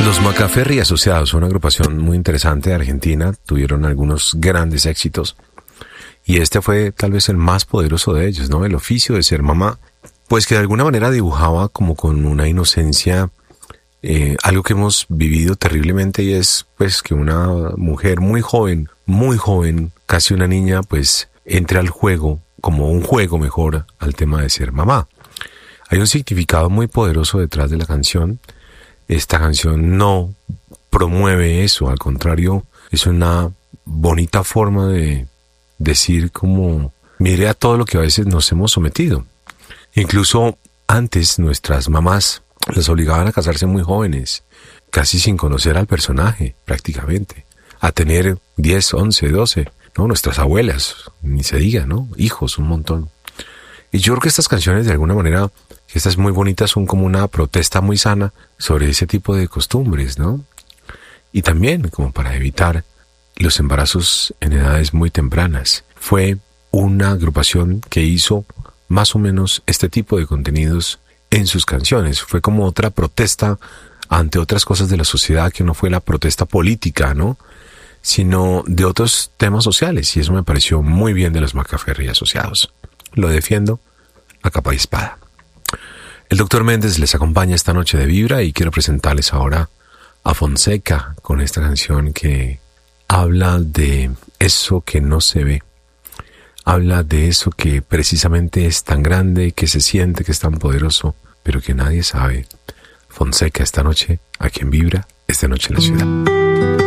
Los Macaferri Asociados son una agrupación muy interesante de Argentina, tuvieron algunos grandes éxitos y este fue tal vez el más poderoso de ellos, ¿no? El oficio de ser mamá, pues que de alguna manera dibujaba como con una inocencia algo que hemos vivido terriblemente, y es pues que una mujer muy joven, casi una niña, pues entre al juego, como un juego mejor, al tema de ser mamá. Hay un significado muy poderoso detrás de la canción. Esta canción no promueve eso, al contrario, es una bonita forma de decir como, mire a todo lo que a veces nos hemos sometido. Incluso antes nuestras mamás las obligaban a casarse muy jóvenes, casi sin conocer al personaje, prácticamente, a tener 10, 11, 12, ¿no? Nuestras abuelas, ni se diga, ¿no? Hijos, un montón. Y yo creo que estas canciones, de alguna manera, estas muy bonitas, son como una protesta muy sana sobre ese tipo de costumbres, ¿no? Y también como para evitar los embarazos en edades muy tempranas. Fue una agrupación que hizo más o menos este tipo de contenidos en sus canciones. Fue como otra protesta ante otras cosas de la sociedad, que no fue la protesta política, ¿no? Sino de otros temas sociales, y eso me pareció muy bien de los Macaferri Asociados. Lo defiendo a capa y espada. El Dr. Méndez les acompaña esta noche de Vibra y quiero presentarles ahora a Fonseca con esta canción que habla de eso que no se ve. Habla de eso que precisamente es tan grande, que se siente, que es tan poderoso, pero que nadie sabe. Fonseca esta noche, aquí en Vibra, esta noche en la ciudad.